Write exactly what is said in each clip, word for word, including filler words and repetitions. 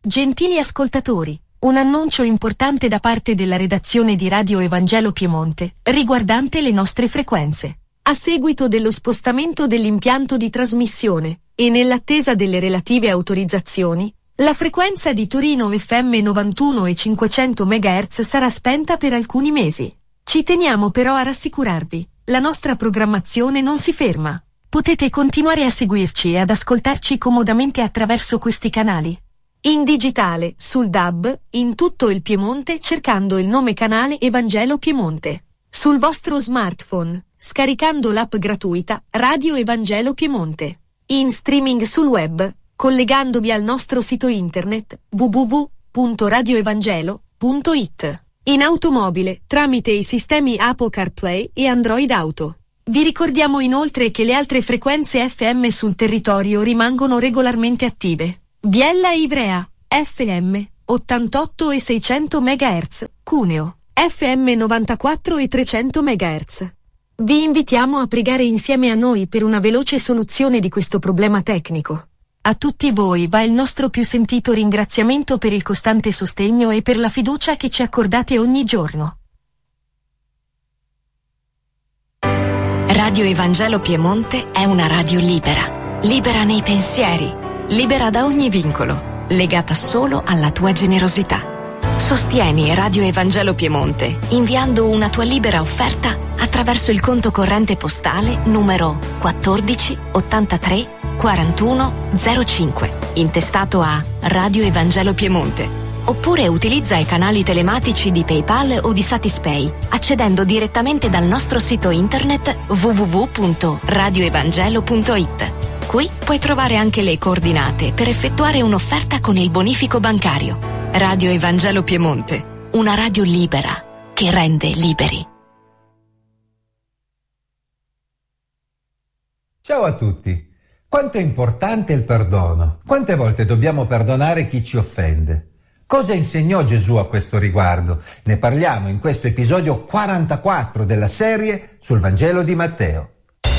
Gentili ascoltatori, un annuncio importante da parte della redazione di Radio Evangelo Piemonte, riguardante le nostre frequenze. A seguito dello spostamento dell'impianto di trasmissione, e nell'attesa delle relative autorizzazioni, la frequenza di Torino F M novantuno e cinquecento megahertz sarà spenta per alcuni mesi. Ci teniamo però a rassicurarvi, la nostra programmazione non si ferma. Potete continuare a seguirci e ad ascoltarci comodamente attraverso questi canali. In digitale, sul D A B, in tutto il Piemonte cercando il nome canale Evangelo Piemonte. Sul vostro smartphone, scaricando l'app gratuita Radio Evangelo Piemonte. In streaming sul web, collegandovi al nostro sito internet w w w punto radio evangelo punto i t. In automobile, tramite i sistemi Apple CarPlay e Android Auto. Vi ricordiamo inoltre che le altre frequenze F M sul territorio rimangono regolarmente attive. Biella e Ivrea, F M, ottantotto e seicento megahertz, Cuneo, F M novantaquattro e trecento megahertz. Vi invitiamo a pregare insieme a noi per una veloce soluzione di questo problema tecnico. A tutti voi va il nostro più sentito ringraziamento per il costante sostegno e per la fiducia che ci accordate ogni giorno. Radio Evangelo Piemonte è una radio libera, libera nei pensieri, libera da ogni vincolo, legata solo alla tua generosità. Sostieni Radio Evangelo Piemonte inviando una tua libera offerta attraverso il conto corrente postale numero quattordici ottantatré quarantuno zero cinque, intestato a Radio Evangelo Piemonte. Oppure utilizza i canali telematici di PayPal o di Satispay, accedendo direttamente dal nostro sito internet w w w punto radio evangelo punto i t. Qui puoi trovare anche le coordinate per effettuare un'offerta con il bonifico bancario. Radio Evangelo Piemonte, una radio libera che rende liberi. Ciao a tutti. Quanto è importante il perdono? Quante volte dobbiamo perdonare chi ci offende? Cosa insegnò Gesù a questo riguardo? Ne parliamo in questo episodio quarantaquattro della serie sul Vangelo di Matteo.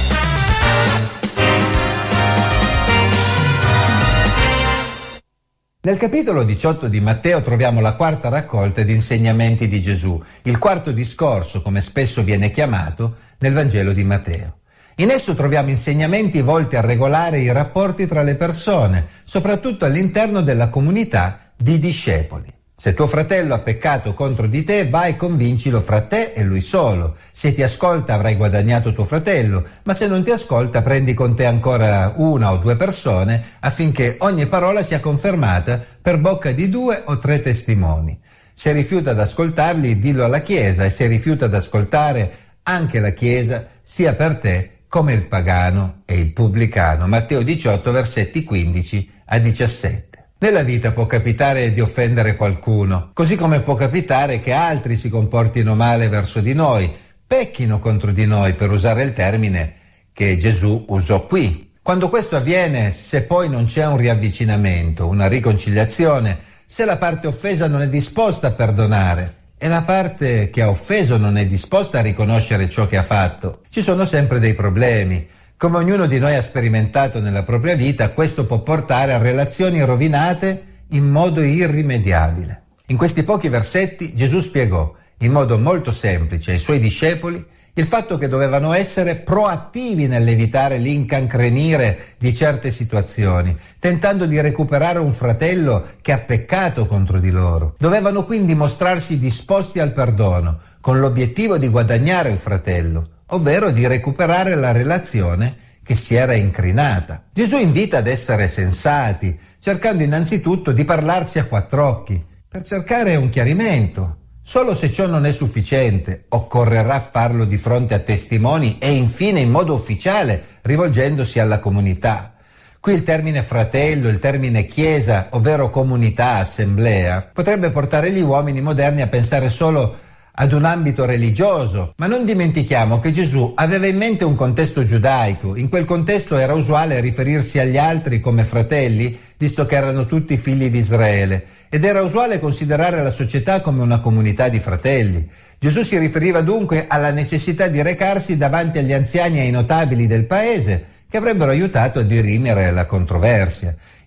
Nel capitolo diciotto di Matteo troviamo la quarta raccolta di insegnamenti di Gesù, il quarto discorso, come spesso viene chiamato, nel Vangelo di Matteo. In esso troviamo insegnamenti volti a regolare i rapporti tra le persone, soprattutto all'interno della comunità di discepoli. Se tuo fratello ha peccato contro di te, vai e convincilo fra te e lui solo. Se ti ascolta avrai guadagnato tuo fratello, ma se non ti ascolta prendi con te ancora una o due persone affinché ogni parola sia confermata per bocca di due o tre testimoni. Se rifiuta ad ascoltarli, dillo alla Chiesa, e se rifiuta ad ascoltare anche la Chiesa, sia per te come il pagano e il pubblicano. Matteo diciotto, versetti quindici a diciassette. Nella vita può capitare di offendere qualcuno, così come può capitare che altri si comportino male verso di noi, pecchino contro di noi, per usare il termine che Gesù usò qui. Quando questo avviene, se poi non c'è un riavvicinamento, una riconciliazione, se la parte offesa non è disposta a perdonare e la parte che ha offeso non è disposta a riconoscere ciò che ha fatto, ci sono sempre dei problemi. Come ognuno di noi ha sperimentato nella propria vita, questo può portare a relazioni rovinate in modo irrimediabile. In questi pochi versetti Gesù spiegò in modo molto semplice ai suoi discepoli il fatto che dovevano essere proattivi nell'evitare l'incancrenire di certe situazioni, tentando di recuperare un fratello che ha peccato contro di loro. Dovevano quindi mostrarsi disposti al perdono, con l'obiettivo di guadagnare il fratello, ovvero di recuperare la relazione che si era incrinata. Gesù invita ad essere sensati, cercando innanzitutto di parlarsi a quattro occhi, per cercare un chiarimento. Solo se ciò non è sufficiente, occorrerà farlo di fronte a testimoni e infine in modo ufficiale, rivolgendosi alla comunità. Qui il termine fratello, il termine chiesa, ovvero comunità, assemblea, potrebbe portare gli uomini moderni a pensare solo ad un ambito religioso, ma non dimentichiamo che Gesù aveva in mente un contesto giudaico. In quel contesto era usuale riferirsi agli altri come fratelli, visto che erano tutti figli di Israele, ed era usuale considerare la società come una comunità di fratelli. Gesù si riferiva dunque alla necessità di recarsi davanti agli anziani e ai notabili del paese, che avrebbero aiutato a dirimere la controversia.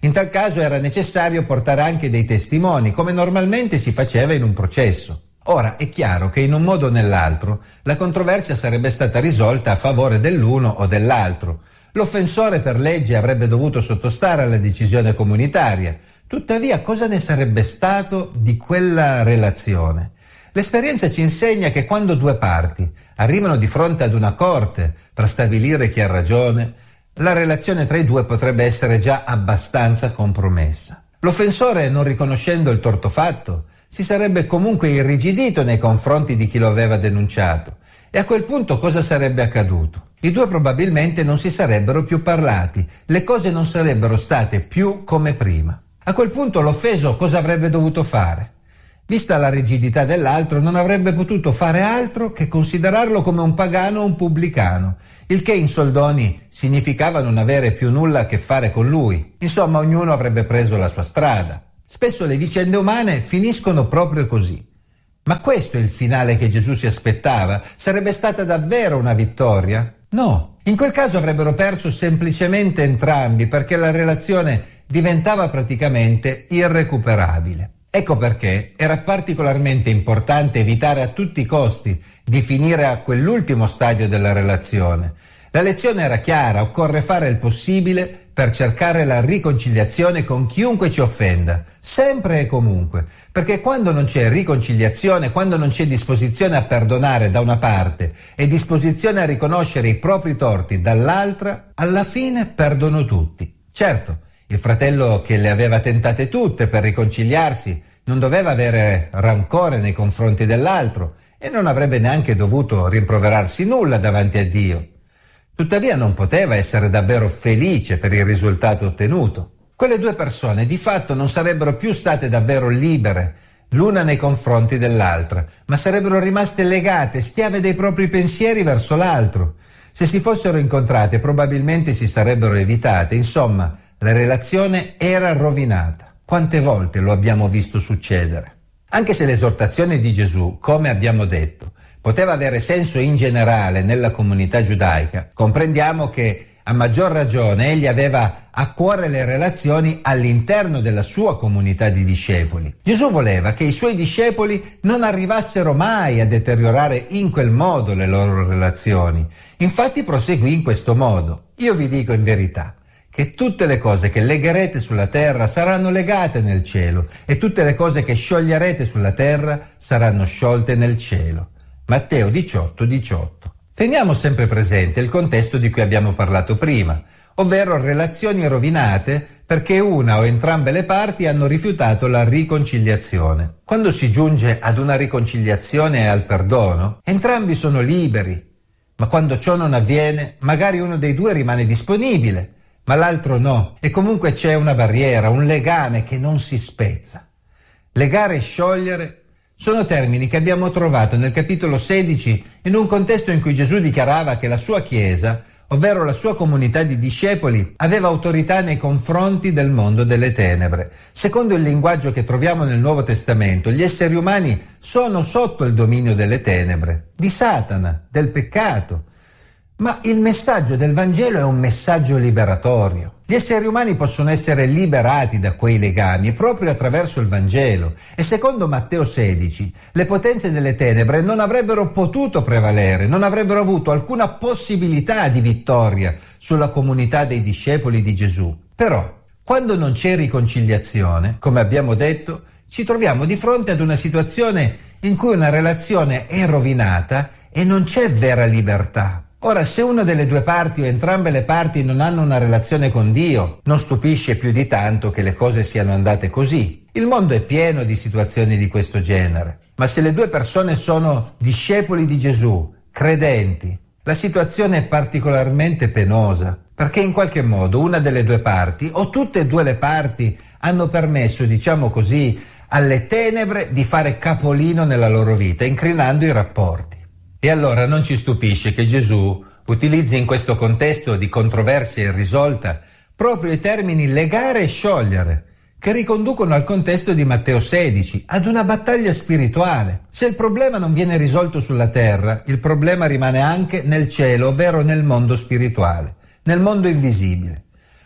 In tal caso era necessario portare anche dei testimoni, come normalmente si faceva in un processo. Ora, è chiaro che in un modo o nell'altro la controversia sarebbe stata risolta a favore dell'uno o dell'altro. L'offensore per legge avrebbe dovuto sottostare alla decisione comunitaria. Tuttavia, cosa ne sarebbe stato di quella relazione? L'esperienza ci insegna che quando due parti arrivano di fronte ad una corte per stabilire chi ha ragione, la relazione tra i due potrebbe essere già abbastanza compromessa. L'offensore, non riconoscendo il torto fatto, si sarebbe comunque irrigidito nei confronti di chi lo aveva denunciato. E a quel punto cosa sarebbe accaduto? I due probabilmente non si sarebbero più parlati, le cose non sarebbero state più come prima. A quel punto l'offeso cosa avrebbe dovuto fare? Vista la rigidità dell'altro, non avrebbe potuto fare altro che considerarlo come un pagano o un pubblicano, il che in soldoni significava non avere più nulla a che fare con lui. Insomma, ognuno avrebbe preso la sua strada. Spesso le vicende umane finiscono proprio così. Ma questo è il finale che Gesù si aspettava? Sarebbe stata davvero una vittoria? No. In quel caso avrebbero perso semplicemente entrambi, perché la relazione diventava praticamente irrecuperabile. Ecco perché era particolarmente importante evitare a tutti i costi di finire a quell'ultimo stadio della relazione. La lezione era chiara: occorre fare il possibile per cercare la riconciliazione con chiunque ci offenda, sempre e comunque, perché quando non c'è riconciliazione, quando non c'è disposizione a perdonare da una parte e disposizione a riconoscere i propri torti dall'altra, alla fine perdono tutti. Certo, il fratello che le aveva tentate tutte per riconciliarsi non doveva avere rancore nei confronti dell'altro e non avrebbe neanche dovuto rimproverarsi nulla davanti a Dio. Tuttavia non poteva essere davvero felice per il risultato ottenuto. Quelle due persone di fatto non sarebbero più state davvero libere l'una nei confronti dell'altra, ma sarebbero rimaste legate, schiave dei propri pensieri verso l'altro. Se si fossero incontrate probabilmente si sarebbero evitate. Insomma, la relazione era rovinata. Quante volte lo abbiamo visto succedere? Anche se l'esortazione di Gesù, come abbiamo detto, poteva avere senso in generale nella comunità giudaica, comprendiamo che a maggior ragione egli aveva a cuore le relazioni all'interno della sua comunità di discepoli. Gesù voleva che i suoi discepoli non arrivassero mai a deteriorare in quel modo le loro relazioni. Infatti proseguì in questo modo: io vi dico in verità che tutte le cose che legherete sulla terra saranno legate nel cielo, e tutte le cose che scioglierete sulla terra saranno sciolte nel cielo. Matteo diciotto diciotto. Teniamo sempre presente il contesto di cui abbiamo parlato prima, ovvero relazioni rovinate perché una o entrambe le parti hanno rifiutato la riconciliazione. Quando si giunge ad una riconciliazione e al perdono, entrambi sono liberi, ma quando ciò non avviene, magari uno dei due rimane disponibile, ma l'altro no, e comunque c'è una barriera, un legame che non si spezza. Legare e sciogliere sono termini che abbiamo trovato nel capitolo sedici in un contesto in cui Gesù dichiarava che la sua Chiesa, ovvero la sua comunità di discepoli, aveva autorità nei confronti del mondo delle tenebre. Secondo il linguaggio che troviamo nel Nuovo Testamento, gli esseri umani sono sotto il dominio delle tenebre, di Satana, del peccato. Ma il messaggio del Vangelo è un messaggio liberatorio. Gli esseri umani possono essere liberati da quei legami proprio attraverso il Vangelo, e secondo Matteo sedici le potenze delle tenebre non avrebbero potuto prevalere, non avrebbero avuto alcuna possibilità di vittoria sulla comunità dei discepoli di Gesù. Però, quando non c'è riconciliazione, come abbiamo detto, ci troviamo di fronte ad una situazione in cui una relazione è rovinata e non c'è vera libertà. Ora, se una delle due parti o entrambe le parti non hanno una relazione con Dio, non stupisce più di tanto che le cose siano andate così. Il mondo è pieno di situazioni di questo genere. Ma se le due persone sono discepoli di Gesù, credenti, la situazione è particolarmente penosa, perché in qualche modo una delle due parti, o tutte e due le parti, hanno permesso, diciamo così, alle tenebre di fare capolino nella loro vita, incrinando i rapporti. E allora non ci stupisce che Gesù utilizzi in questo contesto di controversia irrisolta proprio i termini legare e sciogliere, che riconducono al contesto di Matteo sedici, ad una battaglia spirituale. Se il problema non viene risolto sulla terra, il problema rimane anche nel cielo, ovvero nel mondo spirituale, nel mondo invisibile.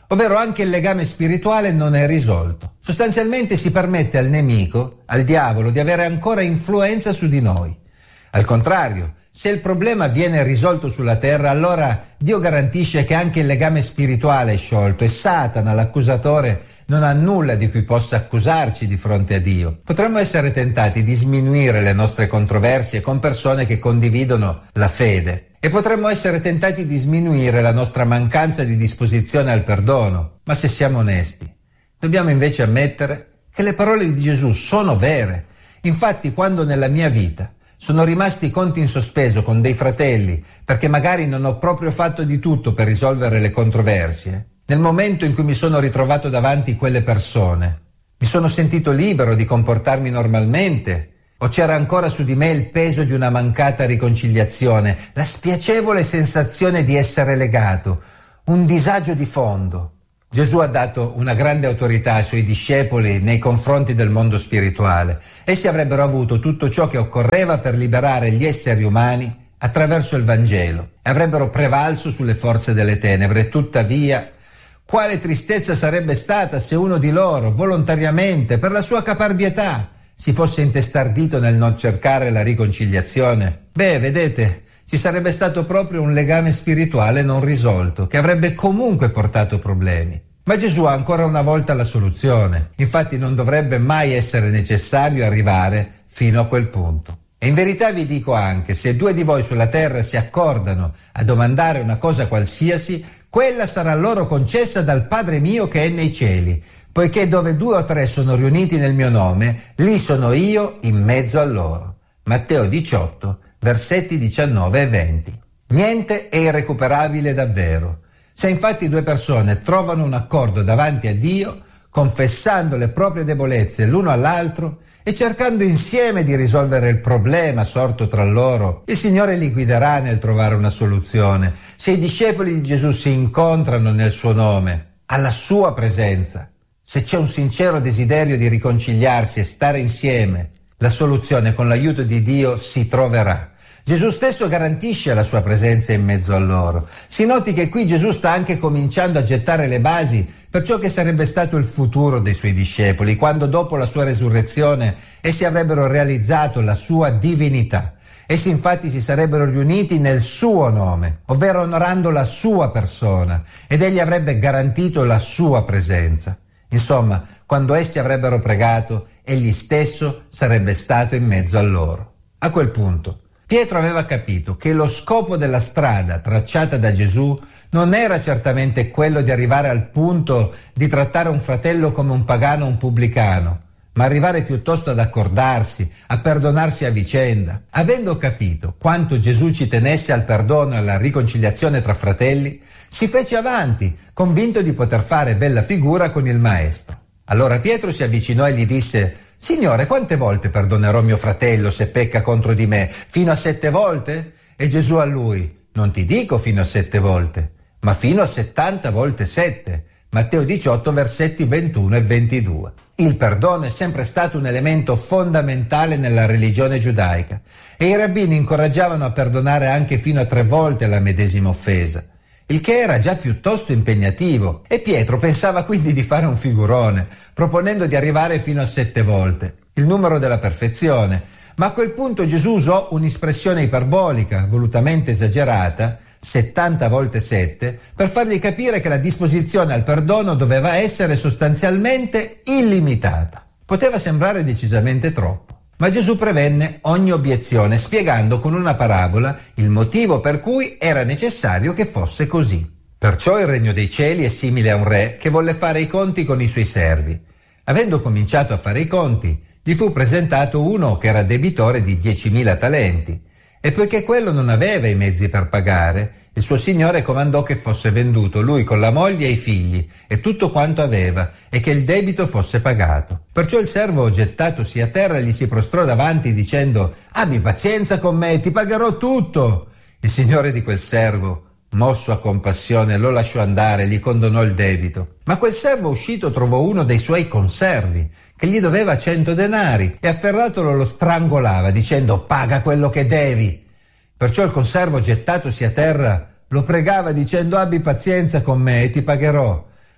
ovvero anche il legame spirituale non è risolto. Sostanzialmente si permette al nemico, al diavolo, di avere ancora influenza su di noi. Al contrario, se il problema viene risolto sulla terra, allora Dio garantisce che anche il legame spirituale è sciolto e Satana, l'accusatore, non ha nulla di cui possa accusarci di fronte a Dio. Potremmo essere tentati di sminuire le nostre controversie con persone che condividono la fede e potremmo essere tentati di sminuire la nostra mancanza di disposizione al perdono. Ma se siamo onesti, dobbiamo invece ammettere che le parole di Gesù sono vere. Infatti, quando nella mia vita sono rimasti conti in sospeso con dei fratelli perché magari non ho proprio fatto di tutto per risolvere le controversie, nel momento in cui mi sono ritrovato davanti quelle persone, mi sono sentito libero di comportarmi normalmente o c'era ancora su di me il peso di una mancata riconciliazione, la spiacevole sensazione di essere legato, un disagio di fondo. Gesù ha dato una grande autorità ai suoi discepoli nei confronti del mondo spirituale. Essi avrebbero avuto tutto ciò che occorreva per liberare gli esseri umani attraverso il Vangelo e avrebbero prevalso sulle forze delle tenebre. Tuttavia, quale tristezza sarebbe stata se uno di loro, volontariamente, per la sua caparbietà, si fosse intestardito nel non cercare la riconciliazione? Beh, vedete, ci sarebbe stato proprio un legame spirituale non risolto, che avrebbe comunque portato problemi. Ma Gesù ha ancora una volta la soluzione. Infatti non dovrebbe mai essere necessario arrivare fino a quel punto. E in verità vi dico anche, se due di voi sulla terra si accordano a domandare una cosa qualsiasi, quella sarà loro concessa dal Padre mio che è nei cieli, poiché dove due o tre sono riuniti nel mio nome, lì sono io in mezzo a loro. Matteo diciotto, versetti diciannove e venti. Niente è irrecuperabile davvero. Se infatti due persone trovano un accordo davanti a Dio, confessando le proprie debolezze l'uno all'altro e cercando insieme di risolvere il problema sorto tra loro, il Signore li guiderà nel trovare una soluzione. Se i discepoli di Gesù si incontrano nel suo nome, alla sua presenza, se c'è un sincero desiderio di riconciliarsi e stare insieme, la soluzione con l'aiuto di Dio si troverà. Gesù stesso garantisce la sua presenza in mezzo a loro. Si noti che qui Gesù sta anche cominciando a gettare le basi per ciò che sarebbe stato il futuro dei suoi discepoli, quando dopo la sua resurrezione essi avrebbero realizzato la sua divinità. Essi infatti si sarebbero riuniti nel suo nome, ovvero onorando la sua persona, ed egli avrebbe garantito la sua presenza. Insomma, quando essi avrebbero pregato, egli stesso sarebbe stato in mezzo a loro. A quel punto, Pietro aveva capito che lo scopo della strada tracciata da Gesù non era certamente quello di arrivare al punto di trattare un fratello come un pagano o un pubblicano, ma arrivare piuttosto ad accordarsi, a perdonarsi a vicenda. Avendo capito quanto Gesù ci tenesse al perdono e alla riconciliazione tra fratelli, si fece avanti, convinto di poter fare bella figura con il Maestro. Allora Pietro si avvicinò e gli disse: «Signore, quante volte perdonerò mio fratello se pecca contro di me? Fino a sette volte?» E Gesù a lui: «Non ti dico fino a sette volte, ma fino a settanta volte sette». Matteo diciotto, versetti ventuno e ventidue. Il perdono è sempre stato un elemento fondamentale nella religione giudaica e i rabbini incoraggiavano a perdonare anche fino a tre volte la medesima offesa, il che era già piuttosto impegnativo, e Pietro pensava quindi di fare un figurone, proponendo di arrivare fino a sette volte, il numero della perfezione. Ma a quel punto Gesù usò un'espressione iperbolica, volutamente esagerata, settanta volte sette, per fargli capire che la disposizione al perdono doveva essere sostanzialmente illimitata. Poteva sembrare decisamente troppo, ma Gesù prevenne ogni obiezione, spiegando con una parabola il motivo per cui era necessario che fosse così. Perciò il regno dei cieli è simile a un re che volle fare i conti con i suoi servi. Avendo cominciato a fare i conti, gli fu presentato uno che era debitore di diecimila talenti. E poiché quello non aveva i mezzi per pagare, il suo signore comandò che fosse venduto lui con la moglie e i figli e tutto quanto aveva, e che il debito fosse pagato. Perciò il servo, gettatosi a terra, gli si prostrò davanti dicendo: «Abbi pazienza con me, ti pagherò tutto». Il signore di quel servo, mosso a compassione, lo lasciò andare e gli condonò il debito. Ma quel servo uscito trovò uno dei suoi conservi che gli doveva cento denari e afferratolo lo strangolava dicendo: «Paga quello che devi». Perciò il conservo, gettatosi a terra, lo pregava dicendo: «Abbi pazienza con me e ti pagherò».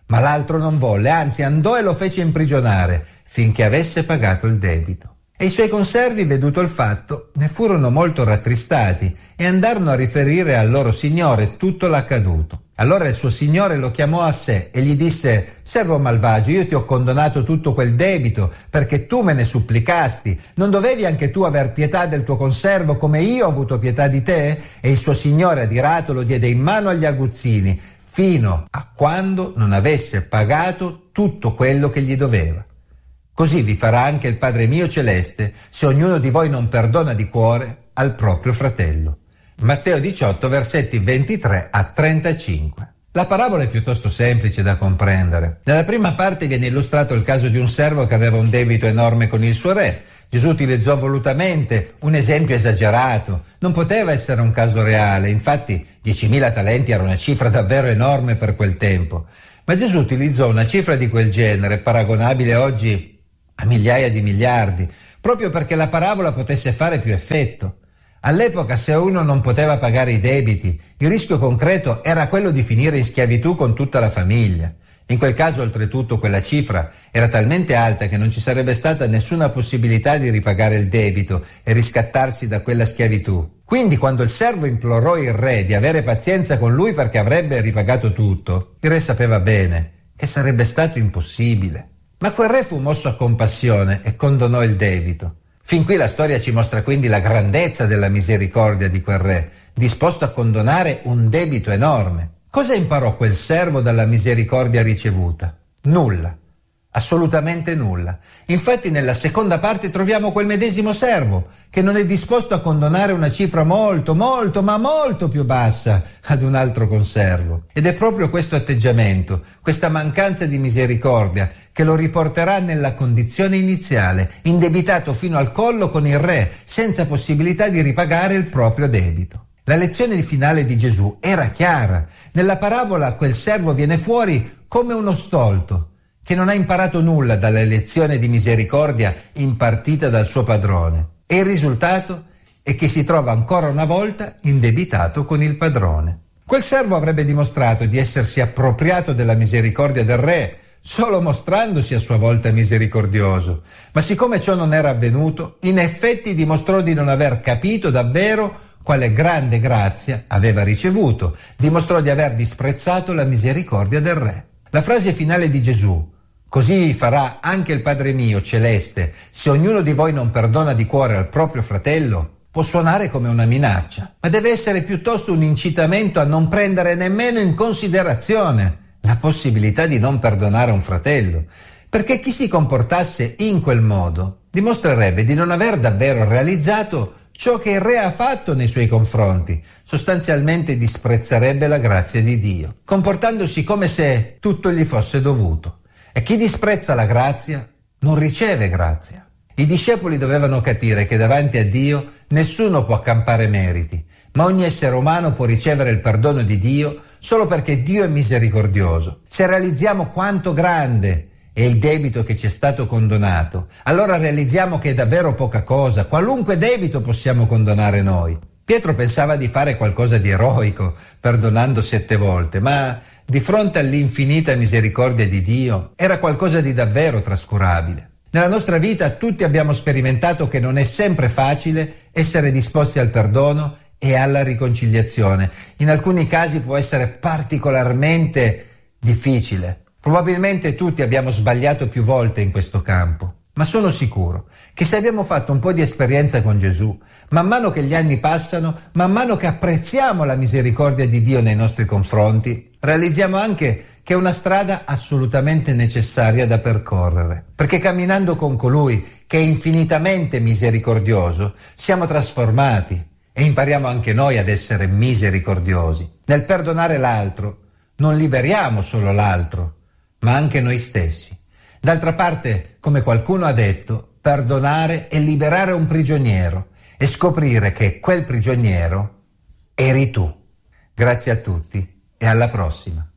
Ma l'altro non volle, anzi andò e lo fece imprigionare finché avesse pagato il debito. E i suoi conservi, veduto il fatto, ne furono molto rattristati e andarono a riferire al loro signore tutto l'accaduto. Allora il suo signore lo chiamò a sé e gli disse: «Servo malvagio, io ti ho condonato tutto quel debito perché tu me ne supplicasti. Non dovevi anche tu aver pietà del tuo conservo come io ho avuto pietà di te?» E il suo signore, adirato, lo diede in mano agli aguzzini fino a quando non avesse pagato tutto quello che gli doveva. Così vi farà anche il Padre mio celeste se ognuno di voi non perdona di cuore al proprio fratello. Matteo diciotto, versetti ventitré a trentacinque. La parabola è piuttosto semplice da comprendere. Nella prima parte viene illustrato il caso di un servo che aveva un debito enorme con il suo re. Gesù utilizzò volutamente un esempio esagerato. Non poteva essere un caso reale, infatti diecimila talenti era una cifra davvero enorme per quel tempo. Ma Gesù utilizzò una cifra di quel genere, paragonabile oggi a migliaia di miliardi, proprio perché la parabola potesse fare più effetto. All'epoca, se uno non poteva pagare i debiti, il rischio concreto era quello di finire in schiavitù con tutta la famiglia. In quel caso, oltretutto, quella cifra era talmente alta che non ci sarebbe stata nessuna possibilità di ripagare il debito e riscattarsi da quella schiavitù. Quindi, quando il servo implorò il re di avere pazienza con lui perché avrebbe ripagato tutto, il re sapeva bene che sarebbe stato impossibile. Ma quel re fu mosso a compassione e condonò il debito. Fin qui la storia ci mostra quindi la grandezza della misericordia di quel re, disposto a condonare un debito enorme. Cosa imparò quel servo dalla misericordia ricevuta? Nulla. Assolutamente nulla. Infatti nella seconda parte troviamo quel medesimo servo che non è disposto a condonare una cifra molto, molto, ma molto più bassa ad un altro conservo. Ed è proprio questo atteggiamento, questa mancanza di misericordia che lo riporterà nella condizione iniziale, indebitato fino al collo con il re, senza possibilità di ripagare il proprio debito. La lezione finale di Gesù era chiara. Nella parabola quel servo viene fuori come uno stolto, che non ha imparato nulla dalla lezione di misericordia impartita dal suo padrone. E il risultato è che si trova ancora una volta indebitato con il padrone. Quel servo avrebbe dimostrato di essersi appropriato della misericordia del re, solo mostrandosi a sua volta misericordioso. Ma siccome ciò non era avvenuto, in effetti dimostrò di non aver capito davvero quale grande grazia aveva ricevuto, dimostrò di aver disprezzato la misericordia del re. La frase finale di Gesù: «Così vi farà anche il Padre mio celeste se ognuno di voi non perdona di cuore al proprio fratello», può suonare come una minaccia, ma deve essere piuttosto un incitamento a non prendere nemmeno in considerazione la possibilità di non perdonare un fratello, perché chi si comportasse in quel modo dimostrerebbe di non aver davvero realizzato ciò che il re ha fatto nei suoi confronti, sostanzialmente disprezzerebbe la grazia di Dio, comportandosi come se tutto gli fosse dovuto. E chi disprezza la grazia non riceve grazia. I discepoli dovevano capire che davanti a Dio nessuno può accampare meriti, ma ogni essere umano può ricevere il perdono di Dio solo perché Dio è misericordioso. Se realizziamo quanto grande è il debito che ci è stato condonato, allora realizziamo che è davvero poca cosa, qualunque debito possiamo condonare noi. Pietro pensava di fare qualcosa di eroico, perdonando sette volte, ma di fronte all'infinita misericordia di Dio era qualcosa di davvero trascurabile. Nella nostra vita tutti abbiamo sperimentato che non è sempre facile essere disposti al perdono e alla riconciliazione. In alcuni casi può essere particolarmente difficile. Probabilmente tutti abbiamo sbagliato più volte in questo campo, ma sono sicuro che se abbiamo fatto un po' di esperienza con Gesù, man mano che gli anni passano, man mano che apprezziamo la misericordia di Dio nei nostri confronti, realizziamo anche che è una strada assolutamente necessaria da percorrere, perché camminando con colui che è infinitamente misericordioso, siamo trasformati e impariamo anche noi ad essere misericordiosi. Nel perdonare l'altro non liberiamo solo l'altro, ma anche noi stessi. D'altra parte, come qualcuno ha detto, perdonare è liberare un prigioniero e scoprire che quel prigioniero eri tu. Grazie a tutti e alla prossima.